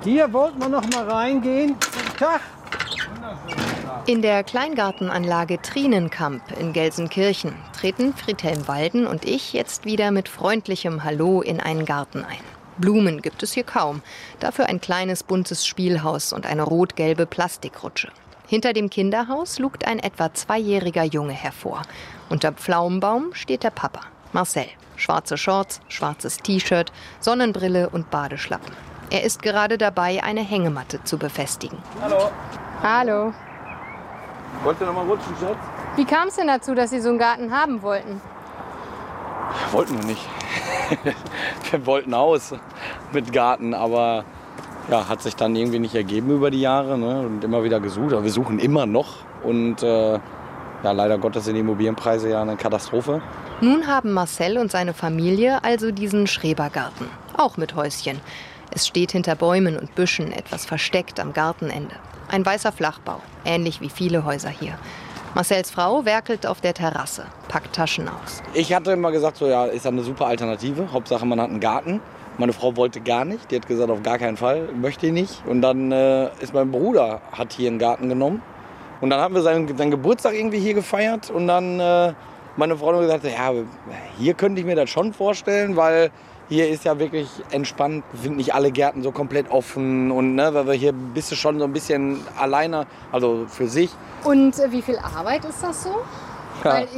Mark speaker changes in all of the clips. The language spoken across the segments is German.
Speaker 1: Hier wollten wir noch mal reingehen. Guten Tag.
Speaker 2: In der Kleingartenanlage Trienenkamp in Gelsenkirchen treten Friedhelm Walden und ich jetzt wieder mit freundlichem Hallo in einen Garten ein. Blumen gibt es hier kaum, dafür ein kleines buntes Spielhaus und eine rot-gelbe Plastikrutsche. Hinter dem Kinderhaus lugt ein etwa 2-jähriger Junge hervor. Unter Pflaumenbaum steht der Papa, Marcel. Schwarze Shorts, schwarzes T-Shirt, Sonnenbrille und Badeschlappen. Er ist gerade dabei, eine Hängematte zu befestigen.
Speaker 3: Hallo.
Speaker 4: Hallo.
Speaker 3: Wollt ihr noch mal rutschen, Schatz?
Speaker 4: Wie kam es denn dazu, dass Sie so einen Garten haben wollten?
Speaker 3: Wollten wir nicht. Wir wollten Haus mit Garten, aber ja, hat sich dann irgendwie nicht ergeben über die Jahre, ne? Und immer wieder gesucht. Aber wir suchen immer noch und ja, leider Gottes sind die Immobilienpreise ja eine Katastrophe.
Speaker 2: Nun haben Marcel und seine Familie also diesen Schrebergarten, auch mit Häuschen. Es steht hinter Bäumen und Büschen, etwas versteckt am Gartenende. Ein weißer Flachbau, ähnlich wie viele Häuser hier. Marcels Frau werkelt auf der Terrasse, packt Taschen aus.
Speaker 3: Ich hatte immer gesagt, so ja, ist eine super Alternative. Hauptsache man hat einen Garten. Meine Frau wollte gar nicht, die hat gesagt, auf gar keinen Fall, möchte ich nicht. Und dann ist mein Bruder, hat hier einen Garten genommen. Und dann haben wir seinen Geburtstag irgendwie hier gefeiert. Und dann meine Frau hat gesagt, ja, hier könnte ich mir das schon vorstellen, weil hier ist ja wirklich entspannt, sind nicht alle Gärten so komplett offen. Und ne, weil wir hier bist du schon so ein bisschen alleine, also für sich.
Speaker 4: Und wie viel Arbeit ist das so?
Speaker 3: Ja.
Speaker 4: Weil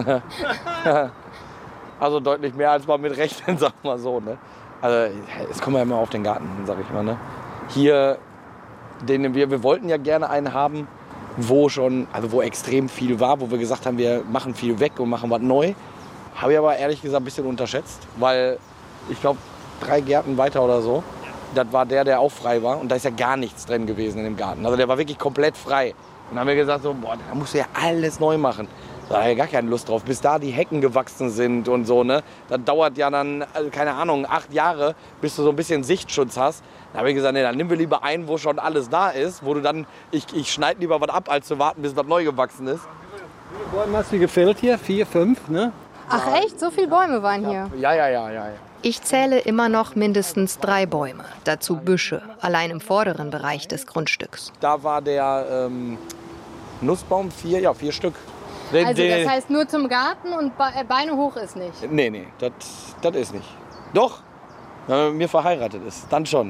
Speaker 3: Also deutlich mehr, als man mit rechnen, sag mal so. Ne? Also es kommt ja immer auf den Garten, sag ich mal. Ne? Hier, wir wollten ja gerne einen haben, wo extrem viel war, wo wir gesagt haben, wir machen viel weg und machen was neu. Habe ich aber ehrlich gesagt ein bisschen unterschätzt, weil ich glaube 3 Gärten weiter oder so, das war der auch frei war und da ist ja gar nichts drin gewesen in dem Garten. Also der war wirklich komplett frei. Und dann haben wir gesagt, so, boah, da musst du ja alles neu machen. Da habe ich gar keine Lust drauf, bis da die Hecken gewachsen sind und so. Ne? Das dauert ja dann, also keine Ahnung, 8 Jahre, bis du so ein bisschen Sichtschutz hast. Da habe ich gesagt, nee, dann nimm wir lieber einen, wo schon alles da ist, wo du dann, ich schneide lieber was ab, als zu warten, bis was neu gewachsen ist.
Speaker 1: Wie viele Bäume hast du gefällt hier? 4, 5, ne?
Speaker 4: Ach echt? So viele Bäume waren hier?
Speaker 3: Ja.
Speaker 2: Ich zähle immer noch mindestens 3 Bäume, dazu Büsche, allein im vorderen Bereich des Grundstücks.
Speaker 3: Da war der Nussbaum 4 Stück.
Speaker 4: Also das heißt nur zum Garten und Beine hoch ist nicht?
Speaker 3: Nee, das ist nicht. Doch, wenn man mit mir verheiratet ist, dann schon.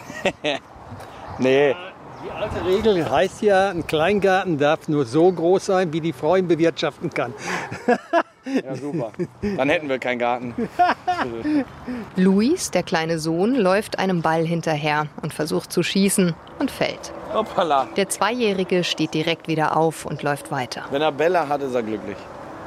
Speaker 3: Nee.
Speaker 1: Die alte Regel heißt ja, ein Kleingarten darf nur so groß sein, wie die Frau ihn bewirtschaften kann.
Speaker 3: Ja, super. Dann hätten wir keinen Garten.
Speaker 2: Luis, der kleine Sohn, läuft einem Ball hinterher und versucht zu schießen und fällt.
Speaker 3: Hoppala.
Speaker 2: Der 2-Jährige steht direkt wieder auf und läuft weiter.
Speaker 3: Wenn er Bälle hat, ist er glücklich.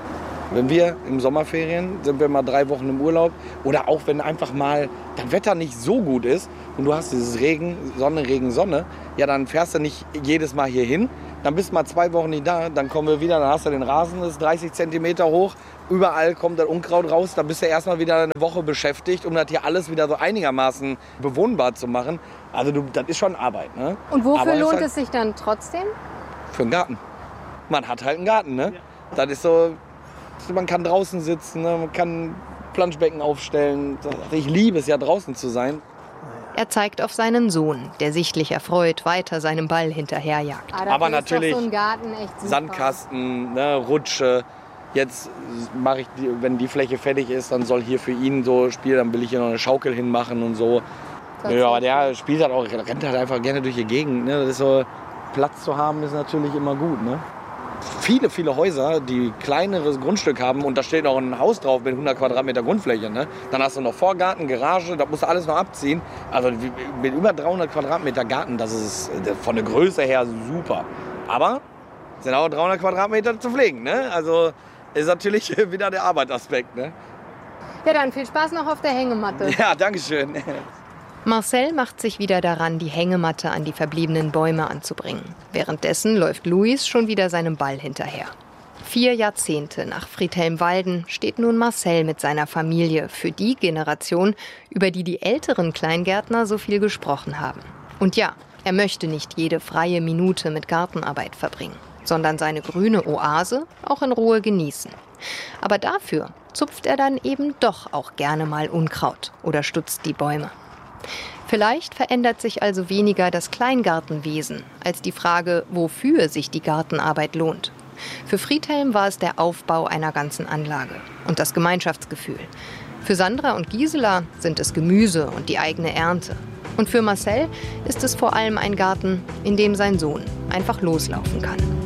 Speaker 3: Wenn wir im Sommerferien sind wir mal 3 Wochen im Urlaub oder auch wenn einfach mal das Wetter nicht so gut ist und du hast dieses Regen, Sonne, ja dann fährst du nicht jedes Mal hier hin, dann bist du mal 2 Wochen nicht da, dann kommen wir wieder, dann hast du den Rasen, das ist 30 Zentimeter hoch, überall kommt das Unkraut raus, dann bist du erstmal wieder eine Woche beschäftigt, um das hier alles wieder so einigermaßen bewohnbar zu machen. Also das ist schon Arbeit. Ne?
Speaker 4: Und wofür
Speaker 3: Aber
Speaker 4: lohnt
Speaker 3: halt
Speaker 4: es sich dann trotzdem?
Speaker 3: für einen Garten. Man hat halt einen Garten, ne? Das ist so, man kann draußen sitzen, ne? Man kann Planschbecken aufstellen. Ich liebe es ja, draußen zu sein.
Speaker 2: Er zeigt auf seinen Sohn, der sichtlich erfreut weiter seinem Ball hinterherjagt.
Speaker 4: Dafür
Speaker 3: Aber
Speaker 4: ist
Speaker 3: natürlich
Speaker 4: doch so ein Garten echt super.
Speaker 3: Sandkasten, ne? Rutsche. Jetzt mache ich, wenn die Fläche fertig ist, dann soll hier für ihn so spielen, dann will ich hier noch eine Schaukel hinmachen und so. Ja, aber der spielt halt auch, rennt halt einfach gerne durch die Gegend. Ne? Das ist so, Platz zu haben ist natürlich immer gut. Ne? Viele Häuser, die kleineres Grundstück haben und da steht noch ein Haus drauf mit 100 Quadratmeter Grundfläche. Ne? Dann hast du noch Vorgarten, Garage, da musst du alles noch abziehen. Also mit über 300 Quadratmeter Garten, das ist von der Größe her super. Aber es sind auch 300 Quadratmeter zu pflegen. Ne? Also ist natürlich wieder der Arbeitsaspekt. Ne?
Speaker 4: Ja, dann viel Spaß noch auf der Hängematte.
Speaker 3: Ja, danke schön.
Speaker 2: Marcel macht sich wieder daran, die Hängematte an die verbliebenen Bäume anzubringen. Währenddessen läuft Luis schon wieder seinem Ball hinterher. 4 Jahrzehnte nach Friedhelm Walden steht nun Marcel mit seiner Familie für die Generation, über die die älteren Kleingärtner so viel gesprochen haben. Und ja, er möchte nicht jede freie Minute mit Gartenarbeit verbringen, sondern seine grüne Oase auch in Ruhe genießen. Aber dafür zupft er dann eben doch auch gerne mal Unkraut oder stutzt die Bäume. Vielleicht verändert sich also weniger das Kleingartenwesen als die Frage, wofür sich die Gartenarbeit lohnt. Für Friedhelm war es der Aufbau einer ganzen Anlage und das Gemeinschaftsgefühl. Für Sandra und Gisela sind es Gemüse und die eigene Ernte. Und für Marcel ist es vor allem ein Garten, in dem sein Sohn einfach loslaufen kann.